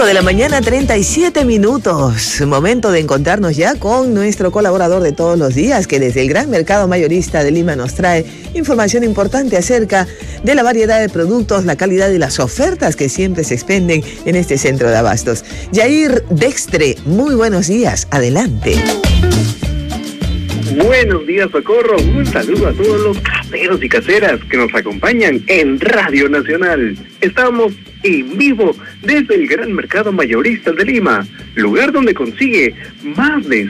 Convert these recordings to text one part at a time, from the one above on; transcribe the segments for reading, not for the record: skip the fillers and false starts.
5 de la mañana, 37 minutos. Momento de encontrarnos ya con nuestro colaborador de todos los días, que desde el Gran Mercado Mayorista de Lima nos trae información importante acerca de la variedad de productos, la calidad y las ofertas que siempre se expenden en este centro de abastos. Yair Dextre, muy buenos días. Adelante. Buenos días, Socorro. Un saludo a todos los caseros y caseras que nos acompañan en Radio Nacional. Estamos en vivo desde el Gran Mercado Mayorista de Lima, lugar donde consigue más de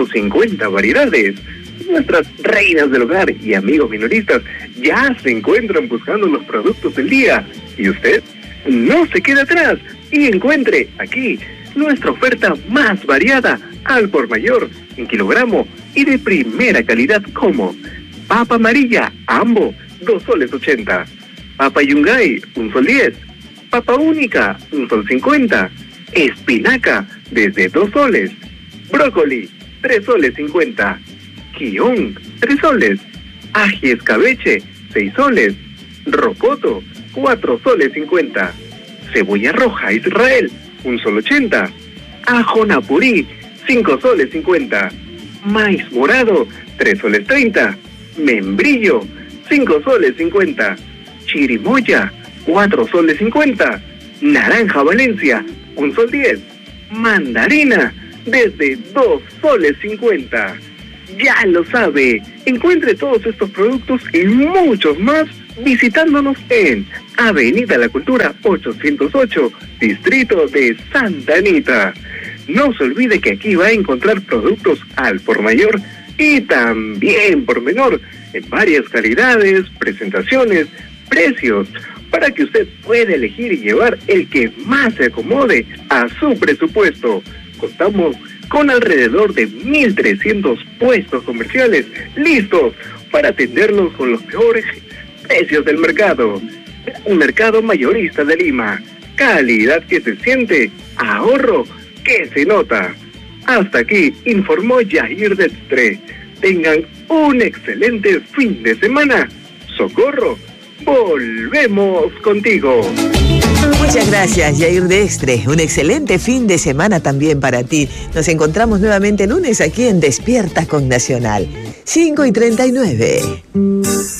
150 variedades. Nuestras reinas del hogar y amigos minoristas ya se encuentran buscando los productos del día. Y usted no se quede atrás y encuentre aquí nuestra oferta más variada al por mayor en kilogramo y de primera calidad, como papa amarilla Ambo, 2 soles 80, papa Yungay, 1 sol 10, papa única, 1 sol 50, espinaca, desde 2 soles, brócoli, 3 soles 50, guión, 3 soles, ají escabeche, 6 soles, rocoto, 4 soles 50, cebolla roja Israel, 1 sol 80, ajo napurí, 5 soles 50, maíz morado, 3 soles 30, membrillo, 5 soles 50, chirimoya, 4 soles 50, naranja Valencia, 1 sol 10, mandarina, desde 2 soles 50. Ya lo sabe, encuentre todos estos productos y muchos más visitándonos en Avenida La Cultura 808, Distrito de Santa Anita. No se olvide que aquí va a encontrar productos al por mayor y también por menor, en varias calidades, presentaciones, precios, para que usted pueda elegir y llevar el que más se acomode a su presupuesto. Contamos con alrededor de 1,300 puestos comerciales listos para atenderlos con los mejores precios del mercado. Un mercado mayorista de Lima. Calidad que se siente, ahorro que se nota. Hasta aquí informó Yair Dextre. Tengan un excelente fin de semana. Socorro, volvemos contigo. Muchas gracias, Yair Dextre. Un excelente fin de semana también para ti. Nos encontramos nuevamente el lunes aquí en Despierta con Nacional. 5:39.